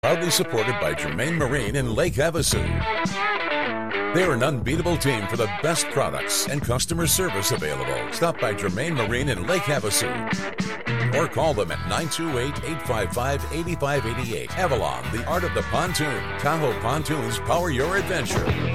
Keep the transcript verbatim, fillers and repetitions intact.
Proudly supported by Germain Marine in Lake Havasu. They're an unbeatable team for the best products and customer service available. Stop by Germain Marine in Lake Havasu or call them at nine two eight, eight five five, eight five eight eight. Avalon, the art of the pontoon. Tahoe Pontoons power your adventure.